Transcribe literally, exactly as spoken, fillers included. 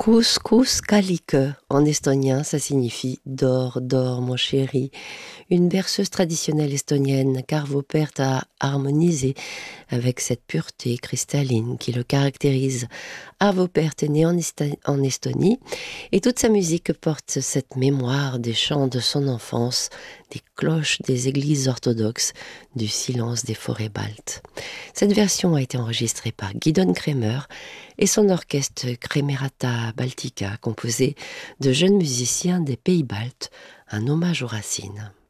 Kus kus kalike, en estonien, ça signifie dors, dors, mon chéri. Une berceuse traditionnelle estonienne qu'Arvo Pärt a harmonisée avec cette pureté cristalline qui le caractérise. Arvo Pärt est né en, Est- en Estonie et toute sa musique porte cette mémoire des chants de son enfance, des cloches des églises orthodoxes, du silence des forêts baltes. Cette version a été enregistrée par Gidon Kremer et son orchestre Kremerata Baltica, composé de jeunes musiciens des pays baltes, un hommage aux racines.